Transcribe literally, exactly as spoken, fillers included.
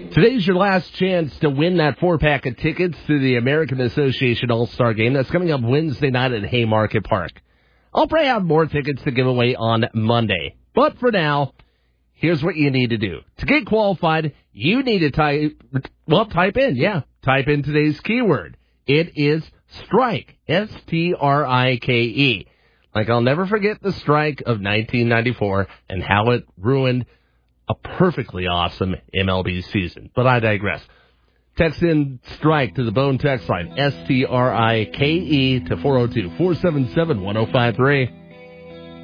Today's your last chance to win that four-pack of tickets to the American Association All-Star Game. That's coming up Wednesday night at Haymarket Park. I'll probably have more tickets to give away on Monday. But for now, here's what you need to do. To get qualified, you need to type, well, type in, yeah, type in today's keyword. It is strike, S T R I K E. Like, I'll never forget the strike of nineteen ninety-four and how it ruined a perfectly awesome M L B season. But I digress. Text in strike to the Bone text line, S T R I K E, to four oh two, four seven seven, one oh five three.